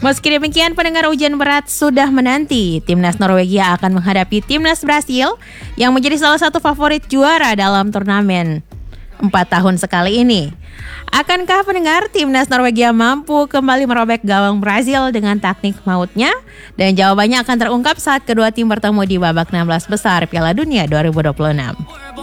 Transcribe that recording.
Meski demikian, pendengar ujian berat sudah menanti. Timnas Norwegia akan menghadapi Timnas Brasil yang menjadi salah satu favorit juara dalam turnamen 4 tahun sekali ini. Akankah pendengar Timnas Norwegia mampu kembali merobek gawang Brasil dengan taktik mautnya? Dan jawabannya akan terungkap saat kedua tim bertemu di babak 16 besar Piala Dunia 2026.